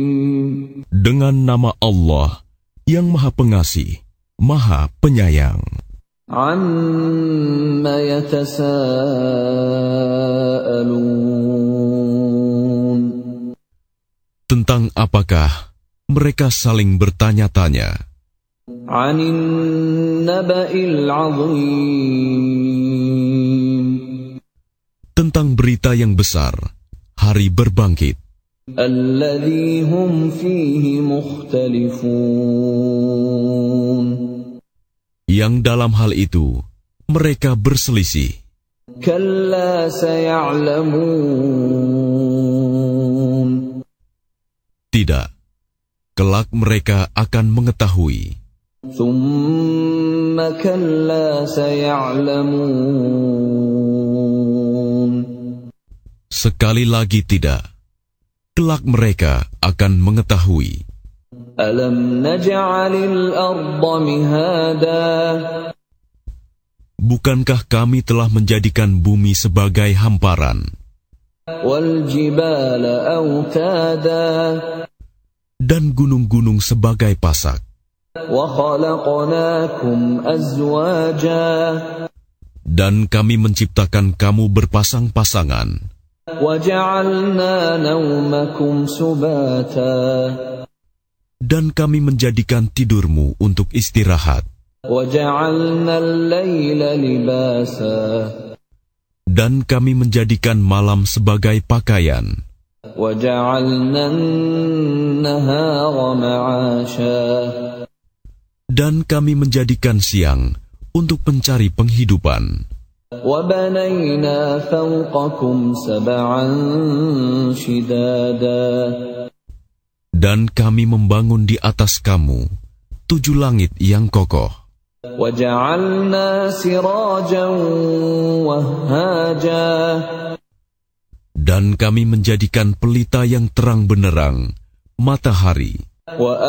Dengan nama Allah yang Maha Pengasih, Maha Penyayang. Amma yatasaalun. Tentang apakah mereka saling bertanya-tanya? 'Anin naba'il 'azim. Tentang berita yang besar, hari berbangkit. Alladzi hum fihi mukhtalifun. Yang dalam hal itu mereka berselisih. Kalla saya'lamun. Tidak, kelak mereka akan mengetahui. Thumma kalla saya'lamun. Sekali lagi tidak, kelak mereka akan mengetahui. Alam naj'alil arda mihada. Bukankah kami telah menjadikan bumi sebagai hamparan? Wal jibala autada. Dan gunung-gunung sebagai pasak. Wa khalaqnakum azwaja. Dan kami menciptakan kamu berpasang-pasangan. Wa ja'alna nawmakum subata. Dan kami menjadikan tidurmu untuk istirahat. Wa ja'alna al-laila libasa. Dan kami menjadikan malam sebagai pakaian. وَجَعَلْنَا النَّهَارَ مَعَاشًا. Dan kami menjadikan siang untuk mencari penghidupan. وَبَنَيْنَا فَوْقَكُمْ سَبْعًا شِدَادًا. Dan kami membangun di atas kamu 7 langit yang kokoh. وَجَعَلْنَا سِرَاجًا وَهَّاجًا. Dan kami menjadikan pelita yang terang benderang, matahari.